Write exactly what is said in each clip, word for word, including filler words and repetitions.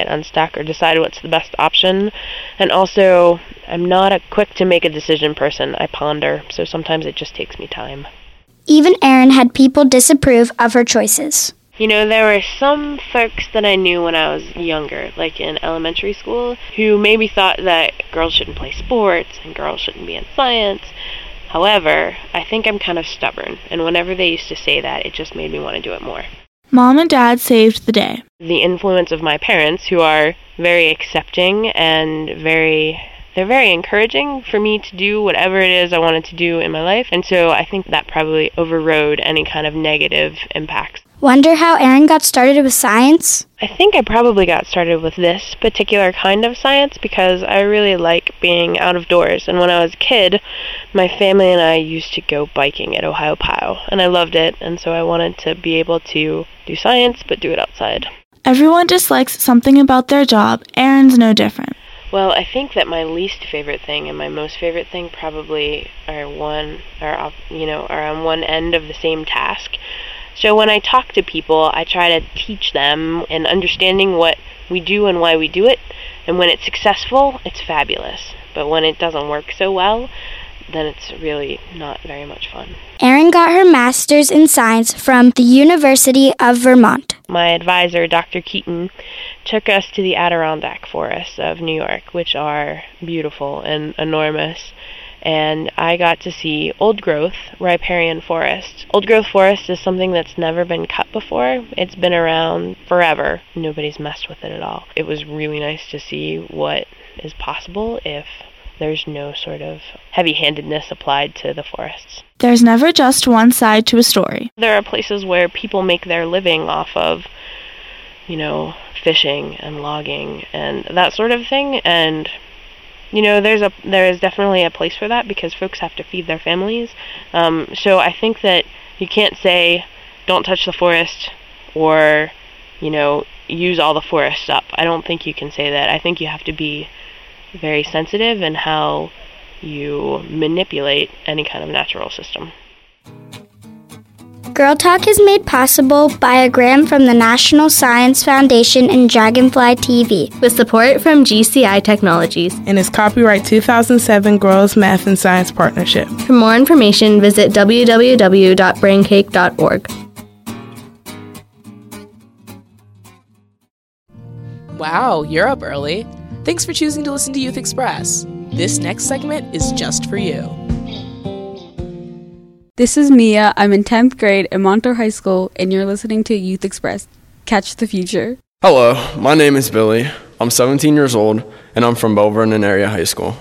get unstuck or decide what's the best option. And also, I'm not a quick to make a decision person. I ponder, so sometimes it just takes me time. Even Erin had people disapprove of her choices. You know, there were some folks that I knew when I was younger, like in elementary school, who maybe thought that girls shouldn't play sports and girls shouldn't be in science. However, I think I'm kind of stubborn, and whenever they used to say that, it just made me want to do it more. Mom and Dad saved the day. The influence of my parents, who are very accepting and very... They're very encouraging for me to do whatever it is I wanted to do in my life, and so I think that probably overrode any kind of negative impacts. Wonder how Erin got started with science? I think I probably got started with this particular kind of science because I really like being out of doors, and when I was a kid, my family and I used to go biking at Ohiopyle, and I loved it, and so I wanted to be able to do science, but do it outside. Everyone dislikes something about their job. Erin's no different. Well, I think that my least favorite thing and my most favorite thing probably are one, are you know, are on one end of the same task. So when I talk to people, I try to teach them and understanding what we do and why we do it. And when it's successful, it's fabulous. But when it doesn't work so well, then it's really not very much fun. Erin got her master's in science from the University of Vermont. My advisor, Doctor Keaton, took us to the Adirondack forests of New York, which are beautiful and enormous. And I got to see old-growth riparian forest. Old-growth forest is something that's never been cut before. It's been around forever. Nobody's messed with it at all. It was really nice to see what is possible if there's no sort of heavy-handedness applied to the forests. There's never just one side to a story. There are places where people make their living off of, you know, fishing and logging and that sort of thing, and you know, there's a there is definitely a place for that because folks have to feed their families. Um, so I think that you can't say, don't touch the forest, or, you know, use all the forests up. I don't think you can say that. I think you have to be very sensitive in how you manipulate any kind of natural system. Girl Talk is made possible by a grant from the National Science Foundation and Dragonfly T V, with support from G C I Technologies, and is copyright two thousand seven Girls Math and Science Partnership. For more information, visit w w w dot braincake dot org. Wow, you're up early. Thanks for choosing to listen to Youth Express. This next segment is just for you. This is Mia. I'm in tenth grade at Montour High School, and you're listening to Youth Express. Catch the future. Hello, my name is Billy. I'm seventeen years old, and I'm from Belle Vernon Area High School.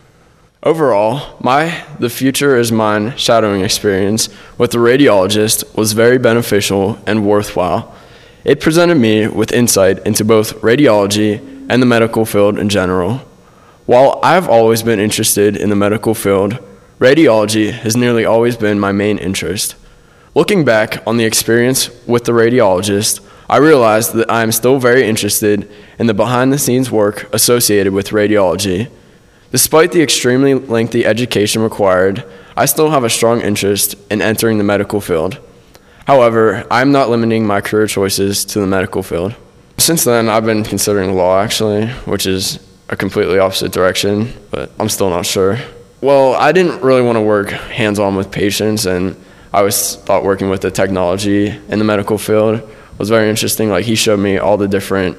Overall, my The Future Is Mine shadowing experience with the radiologist was very beneficial and worthwhile. It presented me with insight into both radiology and the medical field in general. While I've always been interested in the medical field, radiology has nearly always been my main interest. Looking back on the experience with the radiologist, I realized that I am still very interested in the behind-the-scenes work associated with radiology. Despite the extremely lengthy education required, I still have a strong interest in entering the medical field. However, I'm not limiting my career choices to the medical field. Since then, I've been considering law, actually, which is a completely opposite direction, but I'm still not sure. Well, I didn't really want to work hands-on with patients, and I always thought working with the technology in the medical field was very interesting. Like, he showed me all the different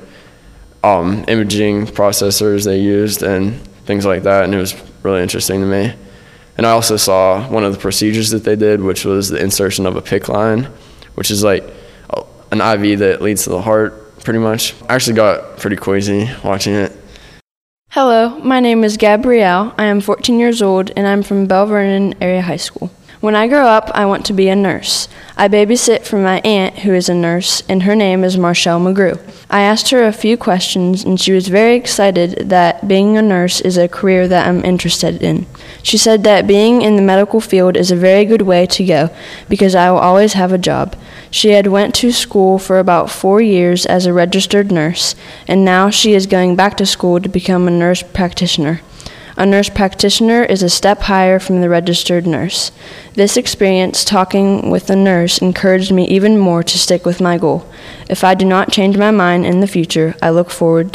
um, imaging processors they used and things like that, and it was really interesting to me. And I also saw one of the procedures that they did, which was the insertion of a PICC line, which is like an I V that leads to the heart, pretty much. I actually got pretty queasy watching it. Hello, my name is Gabrielle. I am fourteen years old, and I'm from Belle Vernon Area High School. When I grow up, I want to be a nurse. I babysit for my aunt, who is a nurse, and her name is Marshall McGrew. I asked her a few questions, and she was very excited that being a nurse is a career that I'm interested in. She said that being in the medical field is a very good way to go, because I will always have a job. She had went to school for about four years as a registered nurse, and now she is going back to school to become a nurse practitioner. A nurse practitioner is a step higher from the registered nurse. This experience talking with a nurse encouraged me even more to stick with my goal. If I do not change my mind in the future, I look forward